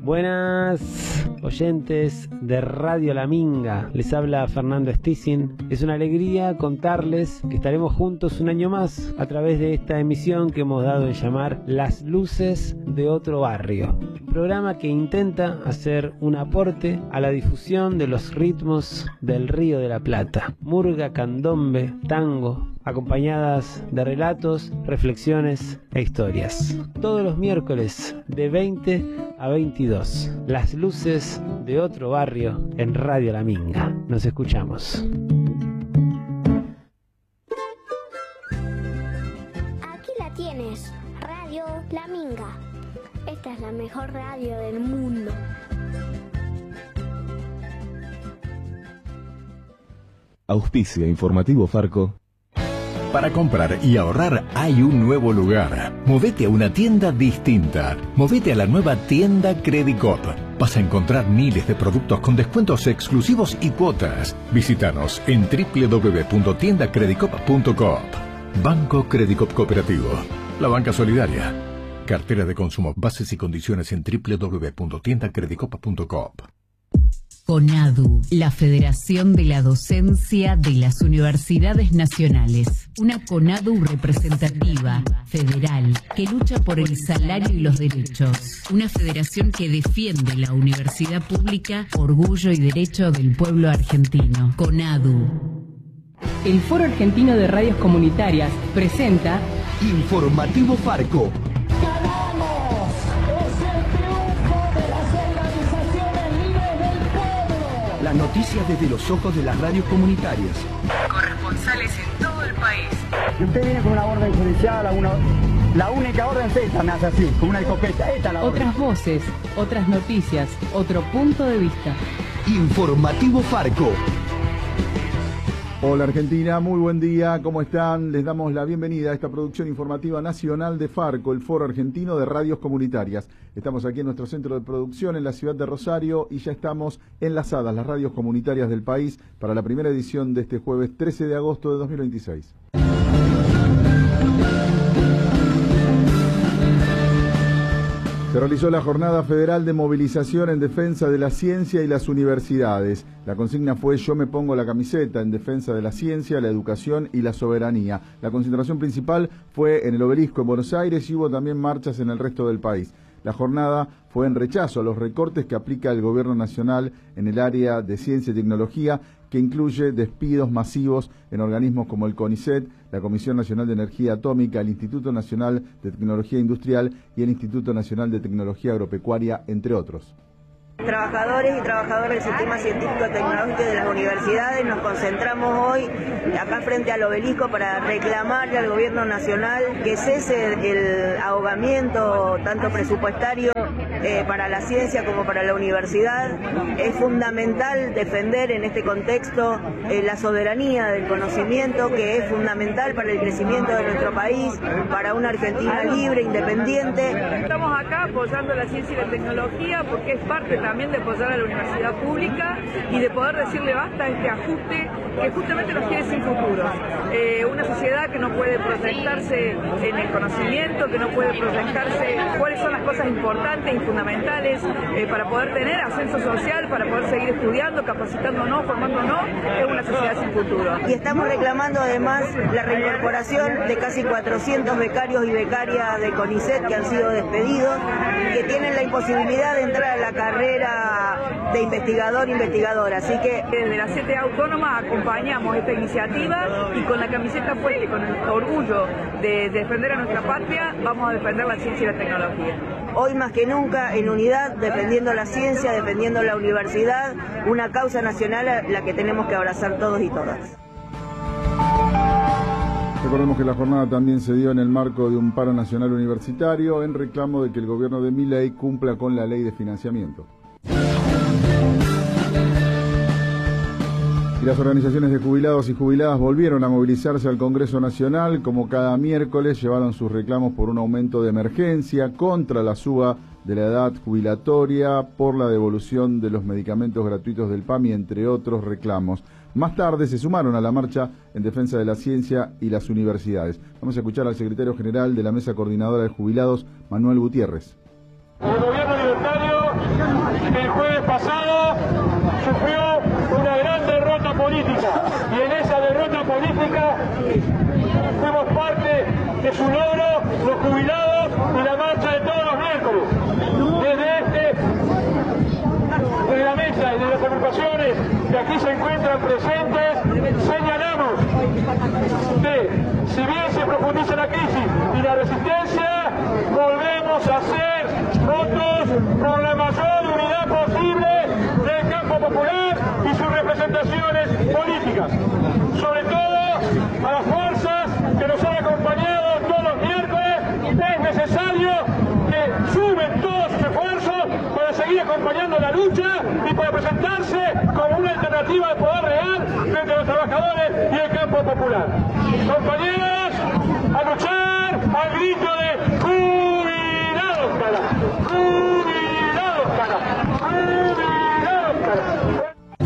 Buenas oyentes de Radio La Minga, les habla Fernando Stissin. Es una alegría contarles que estaremos juntos un año más a través de esta emisión que hemos dado en llamar Las Luces de Otro Barrio, un programa que intenta hacer un aporte a la difusión de los ritmos del Río de la Plata, murga, candombe, tango, acompañadas de relatos, reflexiones e historias. Todos los miércoles de 20 a 22, Las Luces de Otro Barrio en Radio La Minga. Nos escuchamos. Aquí la tienes, Radio La Minga. Esta es la mejor radio del mundo. Auspicia Informativo Farco. Para comprar y ahorrar hay un nuevo lugar. Movete a una tienda distinta. Movete a la nueva tienda Credicop. Vas a encontrar miles de productos con descuentos exclusivos y cuotas. Visítanos en www.tiendacredicop.coop. Banco Credicop Cooperativo. La banca solidaria. Cartera de consumo. Bases y condiciones en www.tiendacredicop.coop. CONADU, la Federación de la Docencia de las Universidades Nacionales. Una CONADU representativa, federal, que lucha por el salario y los derechos. Una federación que defiende la universidad pública, orgullo y derecho del pueblo argentino. CONADU. El Foro Argentino de Radios Comunitarias presenta Informativo Farco. Las noticias desde los ojos de las radios comunitarias. corresponsales en todo el país. Si usted viene con una orden judicial, la única orden es esta, me hace así, como una escopeta. Esta es la orden. Otras voces, otras noticias, otro punto de vista. Informativo Farco. Hola Argentina, muy buen día, ¿cómo están? Les damos la bienvenida a esta producción informativa nacional de Farco, el Foro Argentino de Radios Comunitarias. Estamos aquí en nuestro centro de producción en la ciudad de Rosario y ya estamos enlazadas las radios comunitarias del país para la primera edición de este jueves 13 de agosto de 2026. Se realizó la Jornada Federal de Movilización en defensa de la ciencia y las universidades. La consigna fue "Yo me pongo la camiseta", en defensa de la ciencia, la educación y la soberanía. La concentración principal fue en el Obelisco en Buenos Aires y hubo también marchas en el resto del país. La jornada fue en rechazo a los recortes que aplica el gobierno nacional en el área de ciencia y tecnología, que incluye despidos masivos en organismos como el CONICET, la Comisión Nacional de Energía Atómica, el Instituto Nacional de Tecnología Industrial y el Instituto Nacional de Tecnología Agropecuaria, entre otros. Trabajadores y trabajadoras del sistema científico-tecnológico de las universidades nos concentramos hoy acá frente al obelisco para reclamarle al gobierno nacional que cese el ahogamiento tanto presupuestario para la ciencia como para la universidad. Es fundamental defender en este contexto la soberanía del conocimiento, que es fundamental para el crecimiento de nuestro país, para una Argentina libre, independiente. Estamos acá apoyando la ciencia y la tecnología porque es parte también de apoyar a la universidad pública y de poder decirle basta a este ajuste que justamente nos quiere sin futuro. Una sociedad que no puede proyectarse en el conocimiento, que no puede proyectarse cuáles son las cosas importantes y fundamentales para poder tener ascenso social, para poder seguir estudiando, capacitándonos, formándonos, es una sociedad sin futuro. Y estamos reclamando además la reincorporación de casi 400 becarios y becarias de CONICET que han sido despedidos, que tienen la imposibilidad de entrar a la carrera de investigador e investigadora. Así que desde la CTA Autónoma acompañamos esta iniciativa y con la camiseta puesta y con el orgullo de defender a nuestra patria, vamos a defender la ciencia y la tecnología. Hoy más que nunca, en unidad, defendiendo la ciencia, defendiendo la universidad, una causa nacional a la que tenemos que abrazar todos y todas. Recordemos que la jornada también se dio en el marco de un paro nacional universitario en reclamo de que el gobierno de Milei cumpla con la ley de financiamiento. Y las organizaciones de jubilados y jubiladas volvieron a movilizarse al Congreso Nacional. Como cada miércoles, llevaron sus reclamos por un aumento de emergencia, contra la suba de la edad jubilatoria, por la devolución de los medicamentos gratuitos del PAMI, entre otros reclamos. Más tarde se sumaron a la marcha en defensa de la ciencia y las universidades. Vamos a escuchar al secretario general de la Mesa Coordinadora de Jubilados, Manuel Gutiérrez. El gobierno libertario política, y en esa derrota política fuimos parte de su logro los jubilados y la marcha de todos los miércoles. Desde la mesa y de las agrupaciones que aquí se encuentran presentes, señalamos que si bien se profundiza la crisis y la resistencia, volvemos a ser votos por la mayor unidad posible del campo popular y sus representaciones políticas. Sobre todo a las fuerzas que nos han acompañado todos los miércoles, es necesario que sumen todos sus esfuerzos para seguir acompañando la lucha y para presentarse como una alternativa de poder real frente a los trabajadores y el campo popular. Compañeros, a luchar al grito de ¡jubilados, carajo! ¡Jubilados, carajo! ¡Jubilados, carajo!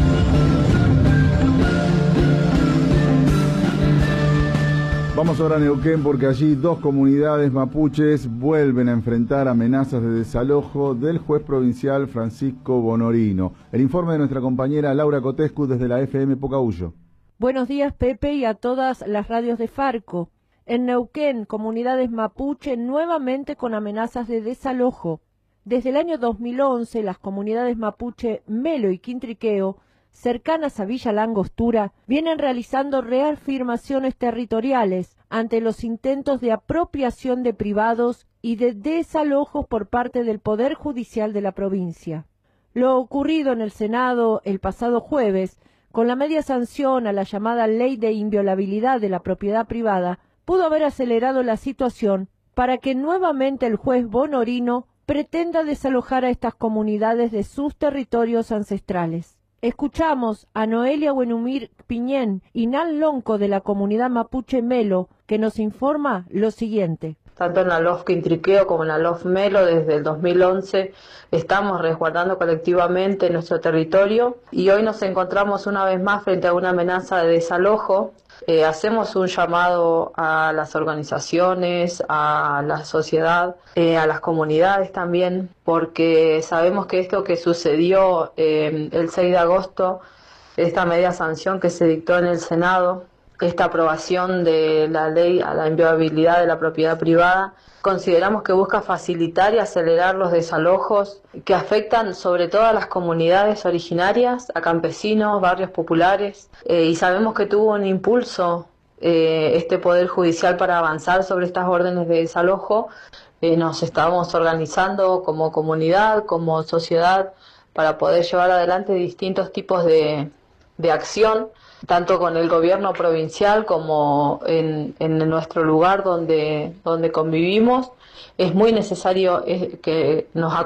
Vamos ahora a Neuquén porque allí dos comunidades mapuches vuelven a enfrentar amenazas de desalojo del juez provincial Francisco Bonorino. El informe de nuestra compañera Laura Cotescu desde la FM Pocahuyo. Buenos días, Pepe, y a todas las radios de Farco. En Neuquén, comunidades mapuche nuevamente con amenazas de desalojo. Desde el año 2011, las comunidades mapuche Melo y Quintriqueo, cercanas a Villa La Angostura, vienen realizando reafirmaciones territoriales ante los intentos de apropiación de privados y de desalojos por parte del Poder Judicial de la provincia. Lo ocurrido en el Senado el pasado jueves, con la media sanción a la llamada Ley de Inviolabilidad de la Propiedad Privada, pudo haber acelerado la situación para que nuevamente el juez Bonorino pretenda desalojar a estas comunidades de sus territorios ancestrales. Escuchamos a Noelia Buenumir Piñén y Nan Lonco de la comunidad mapuche Melo, que nos informa lo siguiente. Tanto en la LOF Quintriqueo como en la LOF Melo, desde el 2011 estamos resguardando colectivamente nuestro territorio y hoy nos encontramos una vez más frente a una amenaza de desalojo. Hacemos un llamado a las organizaciones, a la sociedad, a las comunidades también, porque sabemos que esto que sucedió el 6 de agosto, esta media sanción que se dictó en el Senado, esta aprobación de la ley a la inviolabilidad de la propiedad privada, consideramos que busca facilitar y acelerar los desalojos que afectan sobre todo a las comunidades originarias, a campesinos, barrios populares, y sabemos que tuvo un impulso este Poder Judicial para avanzar sobre estas órdenes de desalojo. Nos estamos organizando como comunidad, como sociedad, para poder llevar adelante distintos tipos de acción, tanto con el gobierno provincial como en nuestro lugar donde convivimos. Es muy necesario que nos